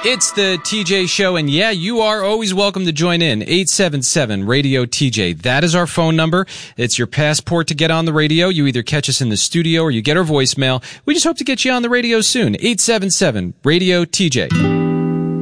It's the TJ Show, and yeah, you are always welcome to join in. 877-RADIO-TJ. That is our phone number. It's your passport to get on the radio. You either catch us in the studio or you get our voicemail. We just hope to get you on the radio soon. 877-RADIO-TJ.